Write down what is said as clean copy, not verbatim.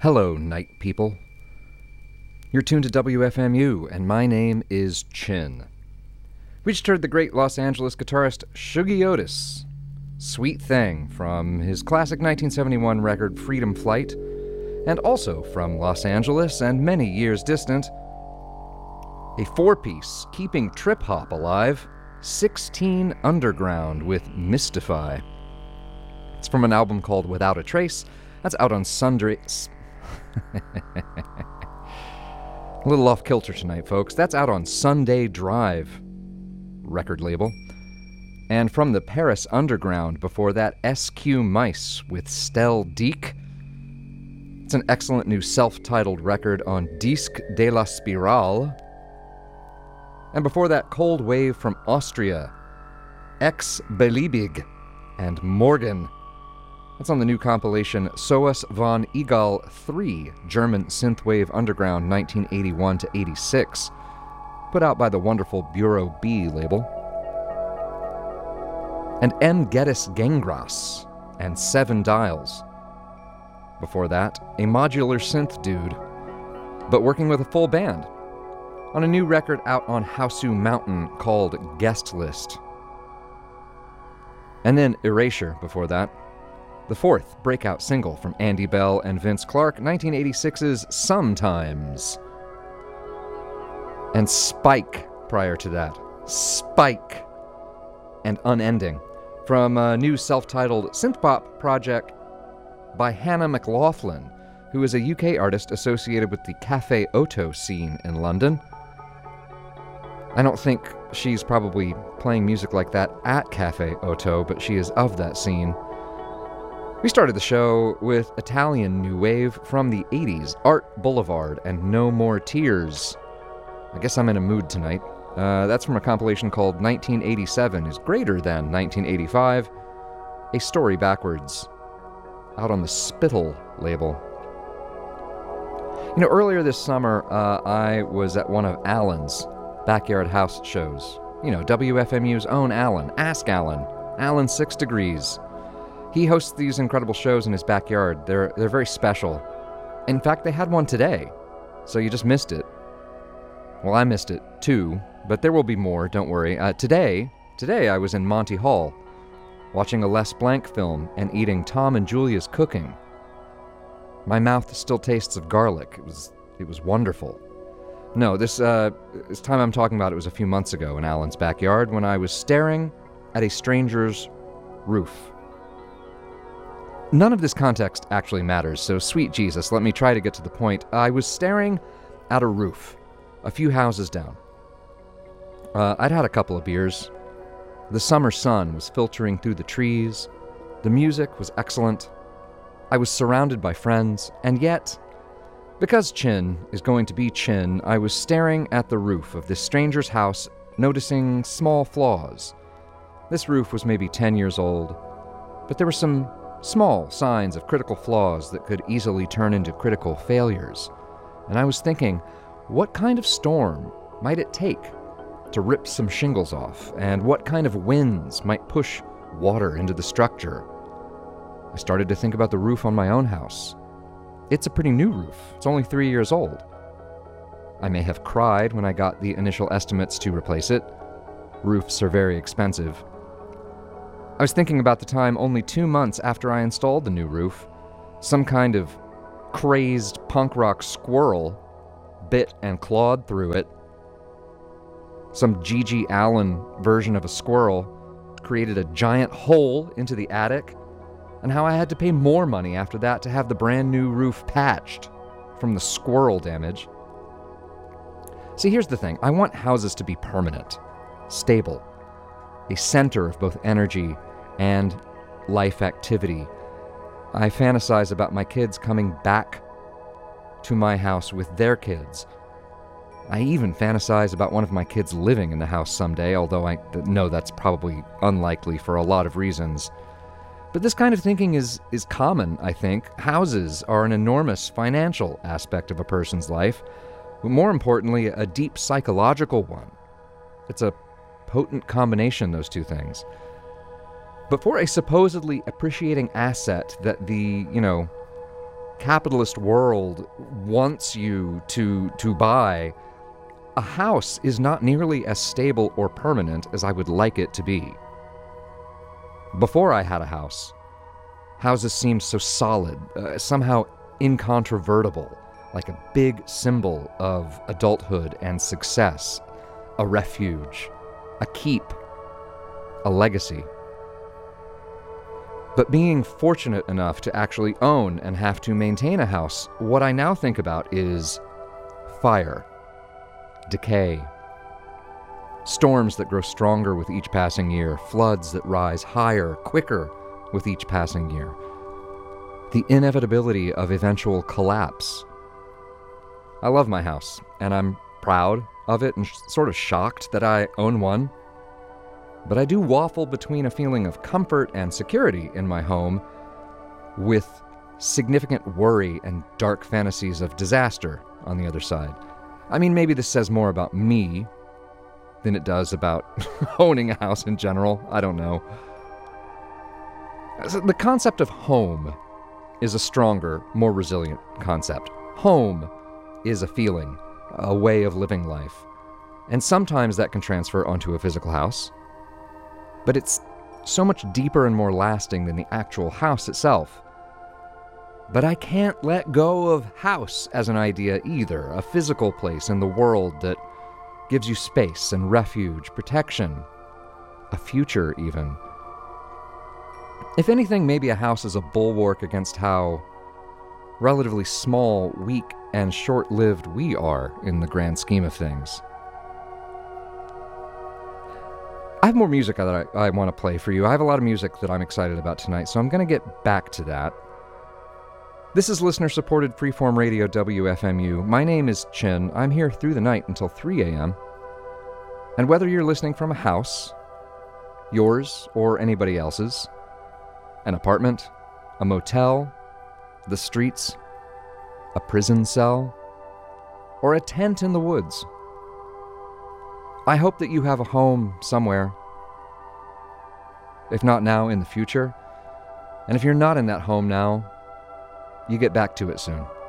Hello, night people. You're tuned to WFMU, and my name is Chin. We just heard the great Los Angeles guitarist Shuggie Otis, Sweet Thing, from his classic 1971 record Freedom Flight, and also from Los Angeles and many years distant, a four-piece keeping trip-hop alive, 16 Underground with Mystify. It's from an album called Without a Trace. That's out on Sunday. A little off kilter tonight, folks. That's out on Sunday Drive record label. And from the Paris Underground, before that, SQ Mice with Stell Deek. It's an excellent new self-titled record on Disque de la Spirale. And before that, Cold Wave from Austria, Ex Beliebig and Morgan. That's on the new compilation Soas von Egal 3, German Synthwave Underground 1981 to 86, put out by the wonderful Bureau B label. And M. Geddes Gengras and Seven Dials. Before that, a modular synth dude, but working with a full band, on a new record out on Hausu Mountain called Guest List. And then Erasure before that, the fourth breakout single from Andy Bell and Vince Clarke, 1986's Sometimes. And Spike prior to that. Spike and Unending, from a new self-titled synthpop project by Hannah McLaughlin, who is a UK artist associated with the Cafe Oto scene in London. I don't think she's probably playing music like that at Cafe Oto, but she is of that scene. We started the show with Italian new wave from the 80s, Art Boulevard and No More Tears. I guess I'm in a mood tonight. That's from a compilation called 1987 is Greater Than 1985, A Story Backwards, out on the Spittle label. You know, earlier this summer, I was at one of Alan's backyard house shows. You know, WFMU's own Alan. Ask Alan. Alan 6 Degrees. He hosts these incredible shows in his backyard. They're very special. In fact, they had one today, so you just missed it. Well, I missed it too, but there will be more, don't worry. Today I was in Monty Hall, watching a Les Blank film and eating Tom and Julia's cooking. My mouth still tastes of garlic. It was wonderful. No, this time I'm talking about, it was a few months ago in Alan's backyard when I was staring at a stranger's roof. None of this context actually matters, so sweet Jesus, let me try to get to the point. I was staring at a roof, a few houses down. I'd had a couple of beers. The summer sun was filtering through the trees. The music was excellent. I was surrounded by friends, and yet, because Chin is going to be Chin, I was staring at the roof of this stranger's house, noticing small flaws. This roof was maybe 10 years old, but there were some small signs of critical flaws that could easily turn into critical failures. And I was thinking, what kind of storm might it take to rip some shingles off, and what kind of winds might push water into the structure? I started to think about the roof on my own house. It's a pretty new roof. It's only 3 years old. I may have cried when I got the initial estimates to replace it. Roofs are very expensive. I was thinking about the time only 2 months after I installed the new roof. Some kind of crazed punk rock squirrel bit and clawed through it. Some G.G. Allen version of a squirrel created a giant hole into the attic, and how I had to pay more money after that to have the brand new roof patched from the squirrel damage. See, here's the thing. I want houses to be permanent, stable, a center of both energy and life activity. I fantasize about my kids coming back to my house with their kids. I even fantasize about one of my kids living in the house someday, although I know that's probably unlikely for a lot of reasons. But this kind of thinking is common, I think. Houses are an enormous financial aspect of a person's life, but more importantly, a deep psychological one. It's a potent combination, those two things. But for a supposedly appreciating asset that the, capitalist world wants you to buy, a house is not nearly as stable or permanent as I would like it to be. Before I had a house, houses seemed so solid, somehow incontrovertible, like a big symbol of adulthood and success, a refuge, a keep, a legacy. But being fortunate enough to actually own and have to maintain a house, what I now think about is fire, decay, storms that grow stronger with each passing year, floods that rise higher, quicker with each passing year, the inevitability of eventual collapse. I love my house, and I'm proud of it and sort of shocked that I own one. But I do waffle between a feeling of comfort and security in my home with significant worry and dark fantasies of disaster on the other side. I mean, maybe this says more about me than it does about owning a house in general. I don't know. So the concept of home is a stronger, more resilient concept. Home is a feeling, a way of living life. And sometimes that can transfer onto a physical house. But it's so much deeper and more lasting than the actual house itself. But I can't let go of house as an idea either, a physical place in the world that gives you space and refuge, protection, a future even. If anything, maybe a house is a bulwark against how relatively small, weak, and short-lived we are in the grand scheme of things. I have more music that I want to play for you. I have a lot of music that I'm excited about tonight, so I'm going to get back to that. This is listener-supported freeform radio WFMU. My name is Chin. I'm here through the night until 3 a.m. And whether you're listening from a house, yours or anybody else's, an apartment, a motel, the streets, a prison cell, or a tent in the woods, I hope that you have a home somewhere. If not now, in the future. And if you're not in that home now, you get back to it soon.